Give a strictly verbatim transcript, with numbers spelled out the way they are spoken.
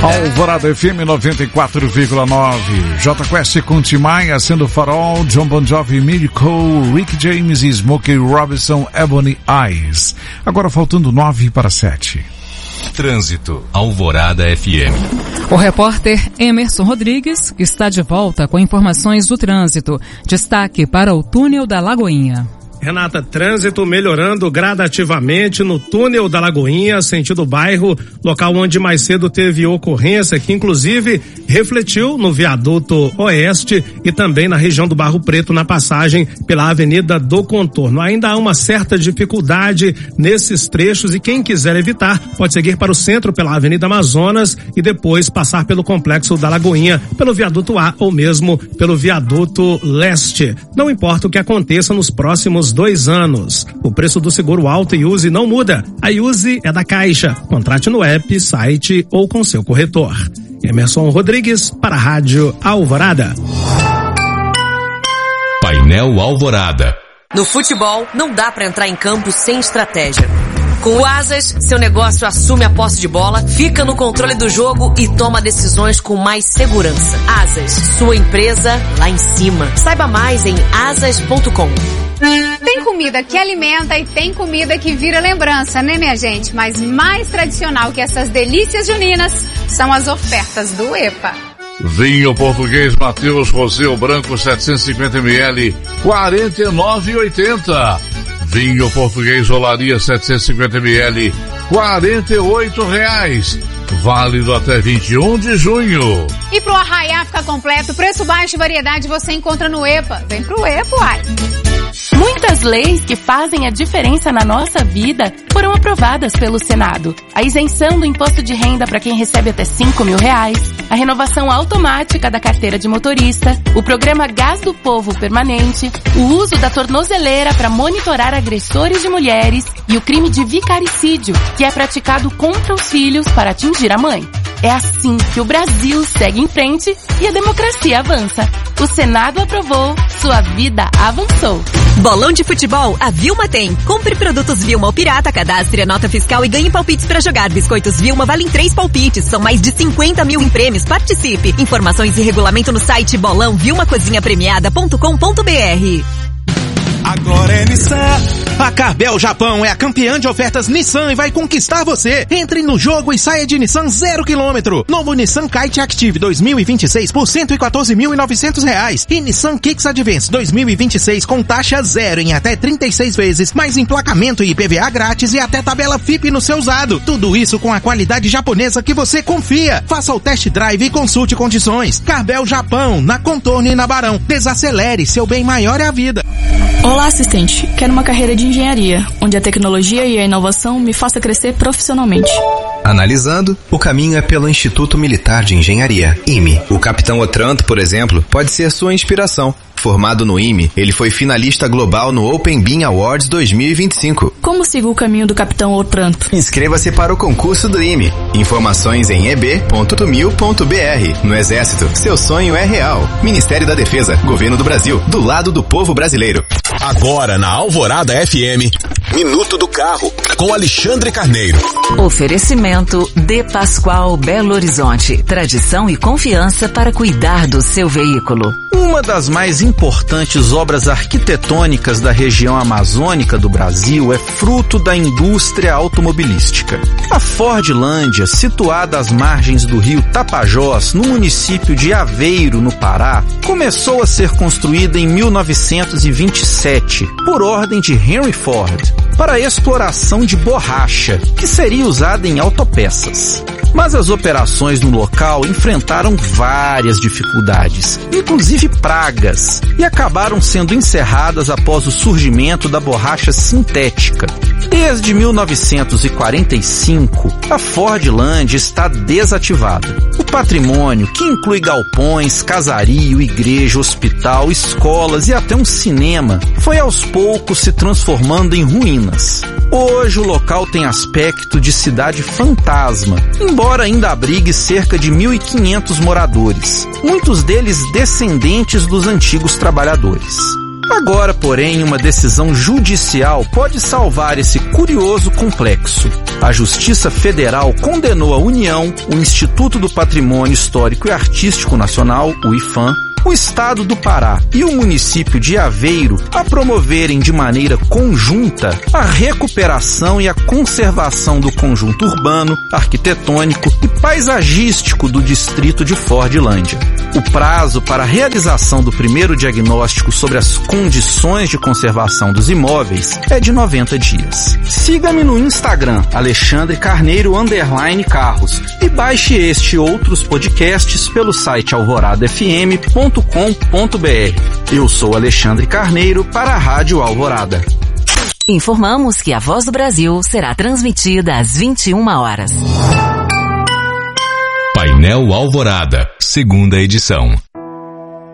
Alvorada F M noventa e quatro vírgula nove. J Quest com Tim Maia, Sendo Farol, John Bon Jovi, Miracle, Rick James e Smokey Robinson, Ebony Eyes. Agora faltando nove para sete. Trânsito, Alvorada F M. O repórter Emerson Rodrigues está de volta com informações do trânsito. Destaque para o túnel da Lagoinha. Renata, trânsito melhorando gradativamente no túnel da Lagoinha, sentido bairro, local onde mais cedo teve ocorrência, que inclusive refletiu no viaduto oeste e também na região do Barro Preto, na passagem pela Avenida do Contorno. Ainda há uma certa dificuldade nesses trechos e quem quiser evitar pode seguir para o centro pela Avenida Amazonas e depois passar pelo Complexo da Lagoinha, pelo viaduto A ou mesmo pelo viaduto leste. Não importa o que aconteça nos próximos dois anos. O preço do seguro auto Iuse não muda. A Iuse é da Caixa. Contrate no app, site ou com seu corretor. Emerson Rodrigues para a Rádio Alvorada. Painel Alvorada. No futebol, não dá para entrar em campo sem estratégia. Com o Asas, seu negócio assume a posse de bola, fica no controle do jogo e toma decisões com mais segurança. Asas, sua empresa lá em cima. Saiba mais em asas ponto com. Tem comida que alimenta e tem comida que vira lembrança, né, minha gente? Mas mais tradicional que essas delícias juninas são as ofertas do EPA. Vinho português Mateus Rosé Branco setecentos e cinquenta mililitros, quarenta e nove reais e oitenta centavos. Vinho português Olaria setecentos e cinquenta mililitros, quarenta e oito reais. Válido até vinte e um de junho. E pro arraiá ficar completo, preço baixo e variedade você encontra no EPA. Vem pro EPA, uai. Muitas leis que fazem a diferença na nossa vida foram aprovadas pelo Senado. A isenção do imposto de renda para quem recebe até cinco mil reais, a renovação automática da carteira de motorista, o programa Gás do Povo Permanente, o uso da tornozeleira para monitorar agressores de mulheres e o crime de vicaricídio, que é praticado contra os filhos para atingir a mãe. É assim que o Brasil segue em frente e a democracia avança. O Senado aprovou, sua vida avançou. Bolão de futebol, a Vilma tem. Compre produtos Vilma ou Pirata, cadastre a nota fiscal e ganhe palpites para jogar. Biscoitos Vilma valem três palpites, são mais de cinquenta mil em prêmios. Participe. Informações e regulamento no site bolão vilma cozinha premiada ponto com ponto br. Agora é Nissan. A Carbel Japão é a campeã de ofertas Nissan e vai conquistar você. Entre no jogo e saia de Nissan zero quilômetro. Novo Nissan Kite Active dois mil e vinte e seis por cento e quatorze mil e novecentos reais. E Nissan Kicks Advance dois mil e vinte e seis com taxa zero em até trinta e seis vezes, mais emplacamento e I P V A grátis e até tabela F I P no seu usado. Tudo isso com a qualidade japonesa que você confia. Faça o test drive e consulte condições. Carbel Japão, na Contorno e na Barão. Desacelere, seu bem maior é a vida. Olá, assistente. Quero uma carreira de engenharia, onde a tecnologia e a inovação me faça crescer profissionalmente. Analisando, o caminho é pelo Instituto Militar de Engenharia, I M E. O capitão Otranto, por exemplo, pode ser sua inspiração. Formado no I M E, ele foi finalista global no Open Bean Awards dois mil e vinte e cinco. Como sigo o caminho do capitão Otranto? Inscreva-se para o concurso do I M E. Informações em e b ponto mil ponto b r. No Exército, seu sonho é real. Ministério da Defesa, Governo do Brasil, do lado do povo brasileiro. Agora na Alvorada F M, Minuto do Carro, com Alexandre Carneiro. Oferecimento De Pascoal Belo Horizonte. Tradição e confiança para cuidar do seu veículo. Uma das mais importantes obras arquitetônicas da região amazônica do Brasil é fruto da indústria automobilística. A Fordlândia, situada às margens do rio Tapajós, no município de Aveiro, no Pará, começou a ser construída em mil novecentos e vinte e sete, por ordem de Henry Ford, para a exploração de borracha, que seria usada em autopeças. Mas as operações no local enfrentaram várias dificuldades, inclusive pragas, e acabaram sendo encerradas após o surgimento da borracha sintética. Desde mil novecentos e quarenta e cinco, a Fordlândia está desativada. O patrimônio, que inclui galpões, casario, igreja, hospital, escolas e até um cinema, foi aos poucos se transformando em ruínas. Hoje o local tem aspecto de cidade fantasma, embora ainda abrigue cerca de mil e quinhentos moradores, muitos deles descendentes dos antigos trabalhadores. Agora, porém, uma decisão judicial pode salvar esse curioso complexo. A Justiça Federal condenou a União, o Instituto do Patrimônio Histórico e Artístico Nacional, o IPHAN, o Estado do Pará e o município de Aveiro a promoverem de maneira conjunta a recuperação e a conservação do conjunto urbano, arquitetônico e paisagístico do distrito de Fordlândia. O prazo para a realização do primeiro diagnóstico sobre as condições de conservação dos imóveis é de noventa dias. Siga-me no Instagram, Alexandre Carneiro underline Carros, e baixe este e outros podcasts pelo site alvorada f m ponto com ponto b r. Eu sou Alexandre Carneiro para a Rádio Alvorada. Informamos que a Voz do Brasil será transmitida às vinte e uma horas. Painel Alvorada, segunda edição.